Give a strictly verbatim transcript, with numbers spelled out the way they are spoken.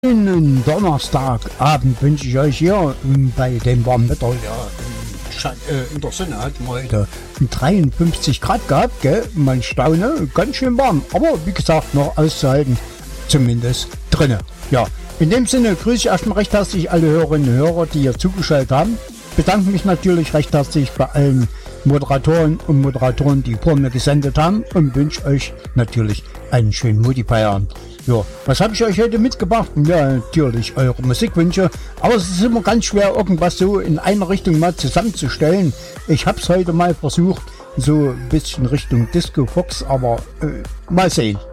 Schönen Donnerstagabend wünsche ich euch hier bei dem warmen Wetter. Ja, in der Sonne hat man heute dreiundfünfzig Grad gehabt, gell? Man staune, ganz schön warm, aber wie gesagt noch auszuhalten, zumindest drinnen. Ja, in dem Sinne grüße ich erstmal recht herzlich alle Hörerinnen und Hörer, die hier zugeschaltet haben. Bedanke mich natürlich recht herzlich bei allen Moderatoren und Moderatoren, die vor mir gesendet haben, und wünsche euch natürlich einen schönen Mutti-Feierabend. Ja, was habe ich euch heute mitgebracht? Ja, natürlich eure Musikwünsche, aber es ist immer ganz schwer, irgendwas so in einer Richtung mal zusammenzustellen. Ich habe es heute mal versucht, so ein bisschen Richtung Disco Fox, aber äh, mal sehen.